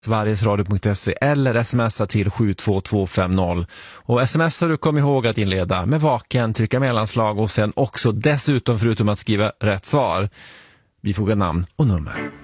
sverigesradio.se eller smsa till 72250. Och smsar du, kom ihåg att inleda med vaken, trycka mellanslag och sen också dessutom förutom att skriva rätt svar bifoga namn och nummer.